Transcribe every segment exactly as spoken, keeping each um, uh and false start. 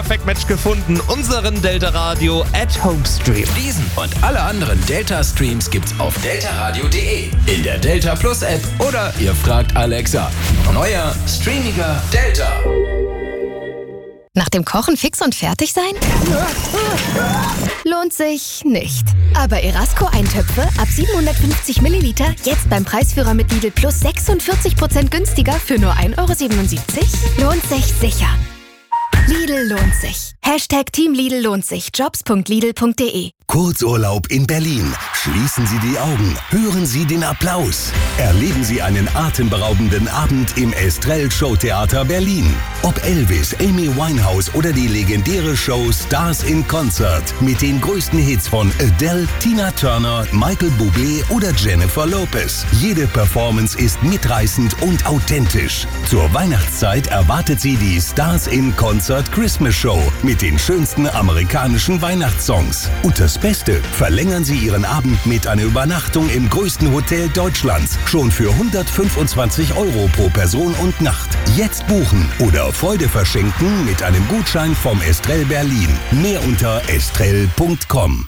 Perfect Match gefunden, unseren Delta Radio at Home Stream. Diesen und alle anderen Delta-Streams gibt's auf delta radio punkt de, in der Delta Plus App oder ihr fragt Alexa. Neuer, streamiger Delta. Nach dem Kochen fix und fertig sein? Lohnt sich nicht. Aber Erasco-Eintöpfe ab siebenhundertfünfzig Milliliter jetzt beim Preisführer mit Lidl Plus sechsundvierzig Prozent günstiger für nur ein Euro siebenundsiebzig? Lohnt sich sicher. Lidl lohnt sich. Hashtag Team Lidl lohnt sich. jobs punkt lidl punkt de. Kurzurlaub in Berlin. Schließen Sie die Augen. Hören Sie den Applaus. Erleben Sie einen atemberaubenden Abend im Estrell Showtheater Berlin. Ob Elvis, Amy Winehouse oder die legendäre Show Stars in Concert mit den größten Hits von Adele, Tina Turner, Michael Bublé oder Jennifer Lopez. Jede Performance ist mitreißend und authentisch. Zur Weihnachtszeit erwartet Sie die Stars in Concert Christmas Show mit den schönsten amerikanischen Weihnachtssongs. Und das Beste, verlängern Sie Ihren Abend mit einer Übernachtung im größten Hotel Deutschlands. Schon für hundertfünfundzwanzig Euro pro Person und Nacht. Jetzt buchen oder Freude verschenken mit einem Gutschein vom Estrell Berlin. Mehr unter estrell punkt com.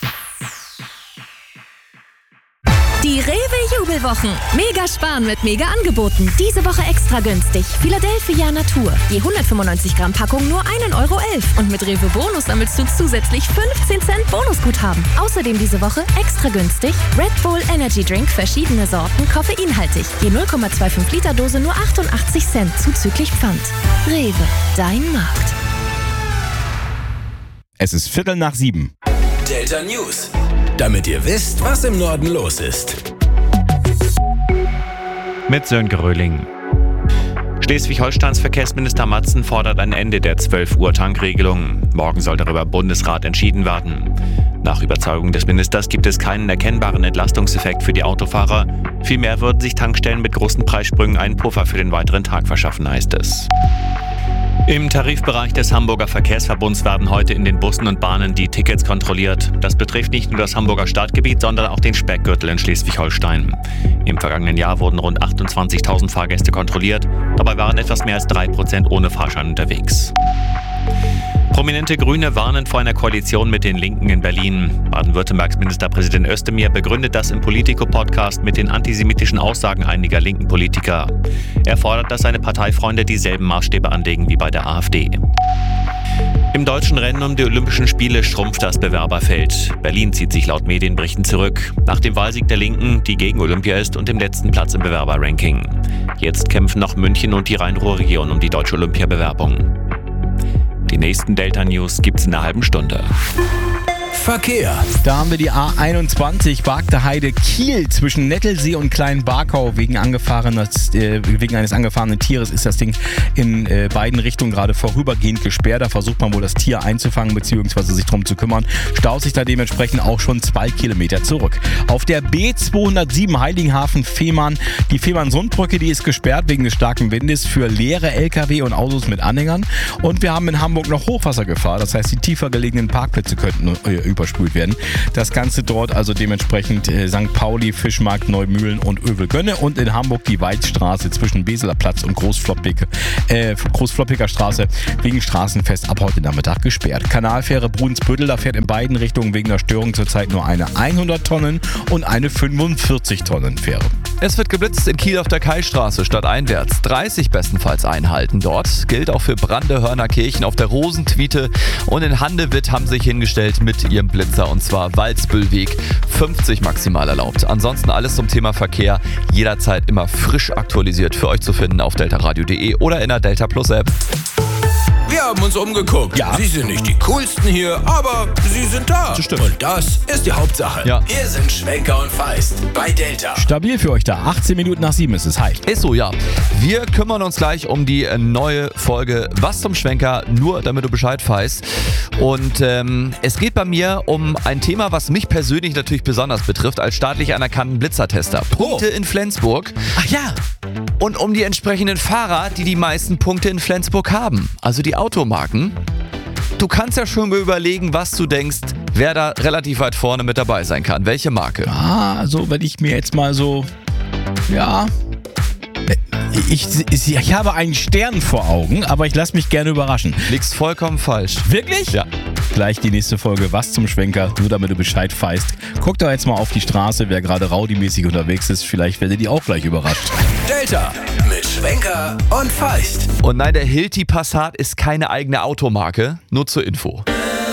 Die Rewe-Jubelwochen. Mega sparen mit Mega-Angeboten. Diese Woche extra günstig. Philadelphia Natur. Je hundertfünfundneunzig Gramm Packung nur ein Euro elf. Und mit Rewe Bonus sammelst du zusätzlich fünfzehn Cent Bonusguthaben. Außerdem diese Woche extra günstig Red Bull Energy Drink, verschiedene Sorten, koffeinhaltig. Je null Komma fünfundzwanzig Liter Dose nur achtundachtzig Cent zuzüglich Pfand. Rewe, dein Markt. Es ist Viertel nach sieben. Delta News. Damit ihr wisst, was im Norden los ist. Mit Sönke Röhling. Schleswig-Holsteins Verkehrsminister Matzen fordert ein Ende der zwölf Uhr Tankregelung. Morgen soll darüber im Bundesrat entschieden werden. Nach Überzeugung des Ministers gibt es keinen erkennbaren Entlastungseffekt für die Autofahrer. Vielmehr würden sich Tankstellen mit großen Preissprüngen einen Puffer für den weiteren Tag verschaffen, heißt es. Im Tarifbereich des Hamburger Verkehrsverbunds werden heute in den Bussen und Bahnen die Tickets kontrolliert. Das betrifft nicht nur das Hamburger Stadtgebiet, sondern auch den Speckgürtel in Schleswig-Holstein. Im vergangenen Jahr wurden rund achtundzwanzigtausend Fahrgäste kontrolliert. Dabei waren etwas mehr als drei Prozent ohne Fahrschein unterwegs. Prominente Grüne warnen vor einer Koalition mit den Linken in Berlin. Baden-Württembergs Ministerpräsident Özdemir begründet das im Politico-Podcast mit den antisemitischen Aussagen einiger linken Politiker. Er fordert, dass seine Parteifreunde dieselben Maßstäbe anlegen wie bei der AfD. Im deutschen Rennen um die Olympischen Spiele schrumpft das Bewerberfeld. Berlin zieht sich laut Medienberichten zurück. Nach dem Wahlsieg der Linken, die gegen Olympia ist, und dem letzten Platz im Bewerberranking. Jetzt kämpfen noch München und die Rhein-Ruhr-Region um die deutsche Olympiabewerbung. Die nächsten Delta-News gibt's in einer halben Stunde. Verkehr. Da haben wir die A einundzwanzig Bargteheide Kiel zwischen Nettelsee und Kleinbarkau. Wegen, angefahrenes, äh, wegen eines angefahrenen Tieres ist das Ding in äh, beiden Richtungen gerade vorübergehend gesperrt. Da versucht man wohl das Tier einzufangen bzw. sich drum zu kümmern. Staut sich da dementsprechend auch schon zwei Kilometer zurück. Auf der B zweihundertsieben Heiligenhafen-Fehmarn, die Fehmarn-Sundbrücke, die ist gesperrt wegen des starken Windes für leere L K W und Autos mit Anhängern. Und wir haben in Hamburg noch Hochwassergefahr. Das heißt, die tiefer gelegenen Parkplätze könnten äh, überspült werden. Das Ganze dort also dementsprechend äh, Sankt Pauli, Fischmarkt, Neumühlen und Övelgönne und in Hamburg die Weizstraße zwischen Beseler Platz und Großfloppiger äh, Großfloppiger Straße wegen Straßenfest ab heute Nachmittag gesperrt. Kanalfähre Brunsbüttel, da fährt in beiden Richtungen wegen der Störung zurzeit nur eine hundert Tonnen und eine fünfundvierzig Tonnen Fähre. Es wird geblitzt in Kiel auf der Kaistraße stadteinwärts. dreißig bestenfalls einhalten dort. Gilt auch für Brande-Hörnerkirchen auf der Rosentwiete. Und in Handewitt haben sich hingestellt mit ihrem Blitzer, und zwar Walzbüllweg. fünfzig maximal erlaubt. Ansonsten alles zum Thema Verkehr jederzeit immer frisch aktualisiert für euch zu finden auf delta radio punkt de oder in der Delta Plus App. Wir haben uns umgeguckt. Ja. Sie sind nicht die coolsten hier, aber sie sind da. Das stimmt. Und das ist die Hauptsache. Ja. Wir sind Schwenker und Feist bei Delta. Stabil für euch da. achtzehn Minuten nach sieben ist es. Hi. Ist so, ja. Wir kümmern uns gleich um die neue Folge Was zum Schwenker, nur damit du Bescheid weißt. Und ähm, es geht bei mir um ein Thema, was mich persönlich natürlich besonders betrifft, als staatlich anerkannten Blitzertester. Punkte Oh. in Flensburg. Ach ja. Und um die entsprechenden Fahrer, die die meisten Punkte in Flensburg haben. Also die Automarken. Du kannst ja schon mal überlegen, was du denkst, wer da relativ weit vorne mit dabei sein kann. Welche Marke? Ah, also wenn ich mir jetzt mal so, ja, Ich, ich, ich habe einen Stern vor Augen, aber ich lasse mich gerne überraschen. Liegst vollkommen falsch. Wirklich? Ja. Gleich die nächste Folge Was zum Schwenker, nur damit du Bescheid weißt. Guck doch jetzt mal auf die Straße, wer gerade rowdymäßig unterwegs ist. Vielleicht werdet ihr auch gleich überrascht. Delta mit Schwenker und Feist. Und nein, der Hilti Passat ist keine eigene Automarke, nur zur Info.